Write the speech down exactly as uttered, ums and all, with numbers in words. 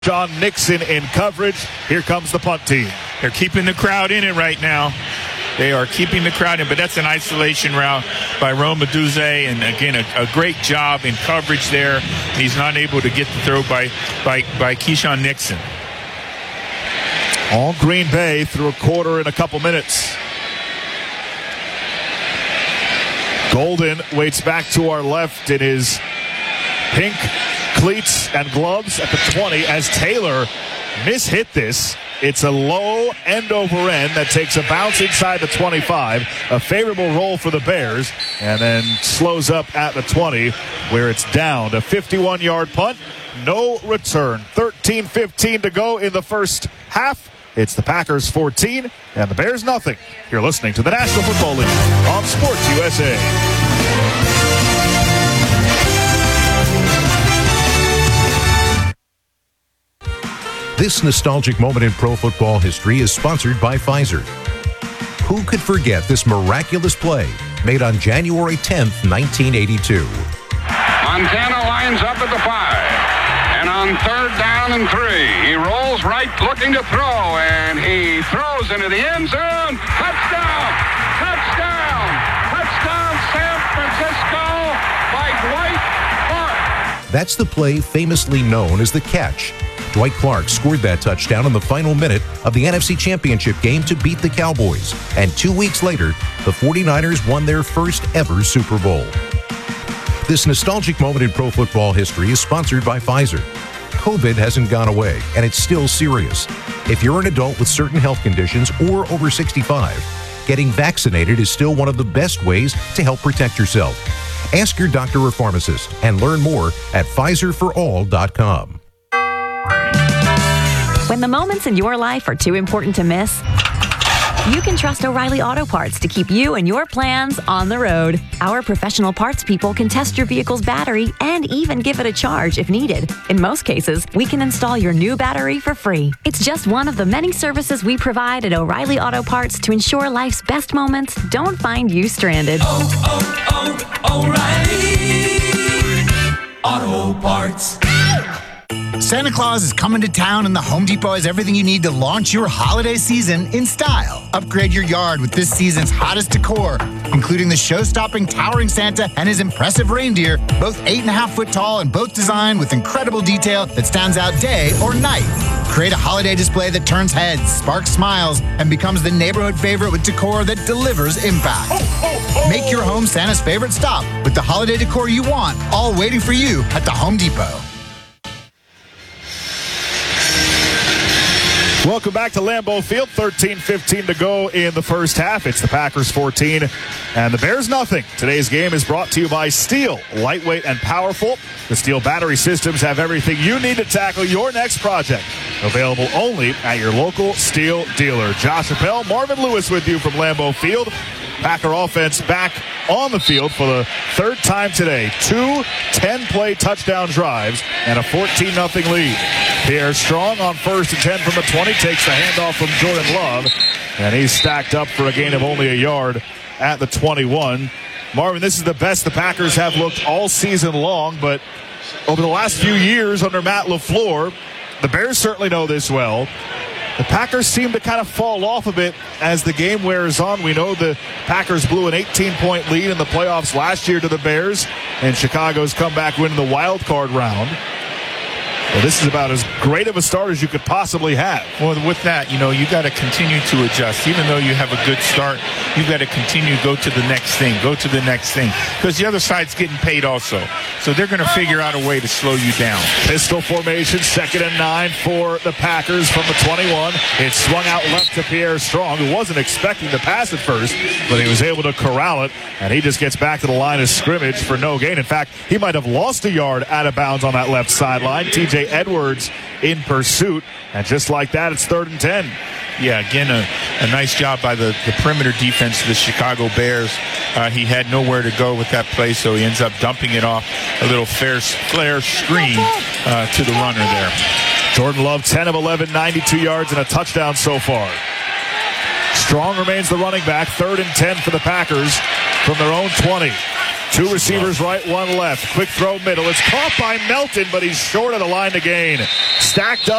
John Nixon in coverage. Here comes the punt team. They're keeping the crowd in it right now. They are keeping the crowd in, but that's an isolation route by Rome Aduze, and again, a, a great job in coverage there. He's not able to get the throw by by by Keyshawn Nixon. All Green Bay through a quarter in a couple minutes. Golden waits back to our left in his pink cleats and gloves at the twenty as Taylor mishit this. It's a low end over end that takes a bounce inside the twenty-five. A favorable roll for the Bears, and then slows up at the twenty where it's down. A fifty-one-yard punt, no return. thirteen fifteen to go in the first half. It's the Packers fourteen and the Bears nothing. You're listening to the National Football League on Sports U S A. This nostalgic moment in pro football history is sponsored by Pfizer. Who could forget this miraculous play made on January tenth, nineteen eighty-two? Montana lines up at the five. And on third down and three, he rolls right looking to throw, and he throws into the end zone. Touchdown! Touchdown! Touchdown, San Francisco by Dwight Clark. That's the play famously known as the catch. Dwight Clark scored that touchdown in the final minute of the N F C Championship game to beat the Cowboys. And two weeks later, the forty-niners won their first ever Super Bowl. This nostalgic moment in pro football history is sponsored by Pfizer. COVID hasn't gone away, and it's still serious. If you're an adult with certain health conditions or over sixty-five, getting vaccinated is still one of the best ways to help protect yourself. Ask your doctor or pharmacist and learn more at Pfizer for all dot com. When the moments in your life are too important to miss, you can trust O'Reilly Auto Parts to keep you and your plans on the road. Our professional parts people can test your vehicle's battery and even give it a charge if needed. In most cases, we can install your new battery for free. It's just one of the many services we provide at O'Reilly Auto Parts to ensure life's best moments don't find you stranded. Oh, oh, oh, O'Reilly Auto Parts. Santa Claus is coming to town, and the Home Depot has everything you need to launch your holiday season in style. Upgrade your yard with this season's hottest decor, including the show-stopping towering Santa and his impressive reindeer, both eight and a half foot tall and both designed with incredible detail that stands out day or night. Create a holiday display that turns heads, sparks smiles, and becomes the neighborhood favorite with decor that delivers impact. Make your home Santa's favorite stop with the holiday decor you want, all waiting for you at the Home Depot. Welcome back to Lambeau Field. thirteen fifteen to go in the first half. It's the Packers fourteen and the Bears nothing. Today's game is brought to you by Steel, lightweight and powerful. The Steel battery systems have everything you need to tackle your next project. Available only at your local Steel dealer. Josh Appel, Marvin Lewis with you from Lambeau Field. Packer offense back on the field for the third time today. Two ten-play touchdown drives and a fourteen nothing lead. Pierre Strong on first and ten from the twenty takes the handoff from Jordan Love, and he's stacked up for a gain of only a yard at the twenty-one. Marvin, this is the best the Packers have looked all season long, but over the last few years under Matt LaFleur, the Bears certainly know this well. The Packers seem to kind of fall off a bit as the game wears on. We know the Packers blew an eighteen-point lead in the playoffs last year to the Bears, and Chicago's comeback win in the wild card round. Well, this is about as great of a start as you could possibly have. Well, with that, you know, you got to continue to adjust. Even though you have a good start, you got to continue to go to the next thing, go to the next thing. Because the other side's getting paid also. So they're going to figure out a way to slow you down. Pistol formation, second and nine for the Packers from the twenty-one. It's swung out left to Pierre Strong, who wasn't expecting to pass at first, but he was able to corral it, and he just gets back to the line of scrimmage for no gain. In fact, he might have lost a yard out of bounds on that left sideline. T J Edwards in pursuit, and just like that, it's third and ten. Yeah, again, a, a nice job by the, the perimeter defense of the Chicago Bears. Uh, he had nowhere to go with that play, so he ends up dumping it off a little fair, flare screen uh, to the runner there. Jordan Love, ten of eleven, ninety-two yards and a touchdown so far. Strong remains the running back, third and ten for the Packers from their own twenty. Two receivers right, one left. Quick throw middle. It's caught by Melton, but he's short of the line to gain. Stacked up.